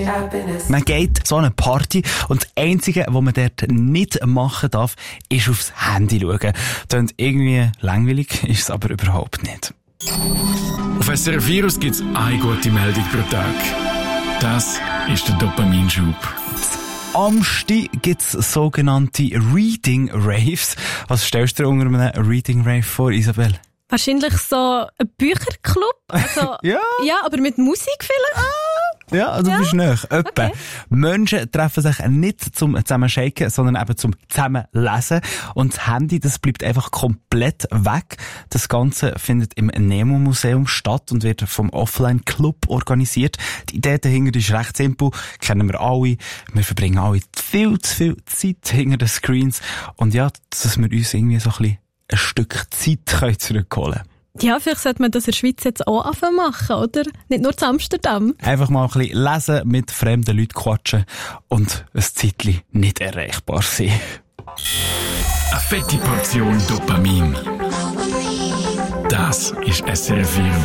Man geht so eine Party und das Einzige, was man dort nicht machen darf, ist aufs Handy schauen. Klingt irgendwie langweilig, ist es aber überhaupt nicht. Auf SRF Virus gibt es eine gute Meldung pro Tag. Das ist der Dopaminschub. Amsti gibt es sogenannte Reading Raves. Was stellst du dir unter einem Reading Rave vor, Isabel? Wahrscheinlich so ein Bücherclub. Also, ja, aber mit Musik vielleicht? Ja, du bist näher. Okay. Menschen treffen sich nicht zum zusammen shaken, sondern eben zum zusammen lesen. Und das Handy, das bleibt einfach komplett weg. Das Ganze findet im Nemo-Museum statt und wird vom Offline-Club organisiert. Die Idee dahinter ist recht simpel. Kennen wir alle. Wir verbringen alle viel zu viel Zeit hinter den Screens. Und ja, dass wir uns irgendwie so ein Stück Zeit zurückholen können. Ja, vielleicht sollte man das in der Schweiz jetzt auch anfangen machen, oder? Nicht nur zu Amsterdam. Einfach mal ein bisschen lesen, mit fremden Leuten quatschen und ein Zeitchen nicht erreichbar sein. Eine fette Portion Dopamin. Das ist SRF Virus.